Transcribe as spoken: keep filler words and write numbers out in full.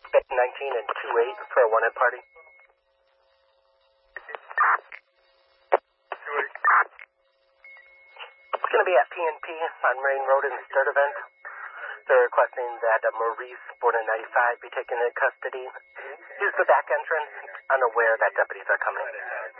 Suspect nineteen and two eight for a wanted party. It's going to be at P and P on Rain Road in the Sturt event. They're requesting that uh, Maurice, born in ninety-five, be taken into custody. Use the back entrance, unaware that deputies are coming.